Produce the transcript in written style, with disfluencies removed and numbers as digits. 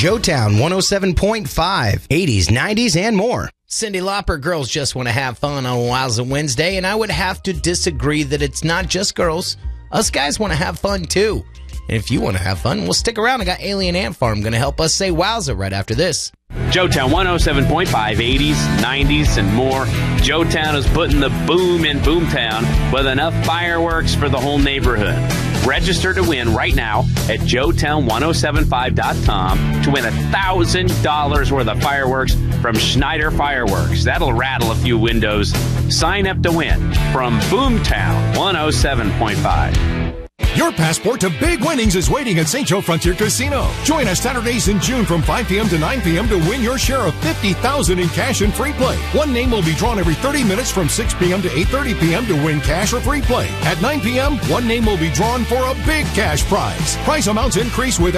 Joetown 107.5, 80s, 90s, and more. Cyndi Lauper, girls just want to have fun on Wowza Wednesday, and I would have to disagree that it's not just girls. Us guys want to have fun, too. And if you want to have fun, well, stick around. I got Alien Ant Farm going to help us say wowza right after this. Joetown 107.5, 80s, 90s, and more. Joetown is putting the boom in Boomtown with enough fireworks for the whole neighborhood. Register to win right now at joetown1075.com to win $1,000 worth of fireworks from Schneider Fireworks. That'll rattle a few windows. Sign up to win from Boomtown 107.5. Your passport to big winnings is waiting at St. Joe Frontier Casino. Join us Saturdays in June from 5 p.m. to 9 p.m. to win your share of $50,000 in cash and free play. One name will be drawn every 30 minutes from 6 p.m. to 8:30 p.m. to win cash or free play. At 9 p.m., one name will be drawn for a big cash prize. Prize amounts increase with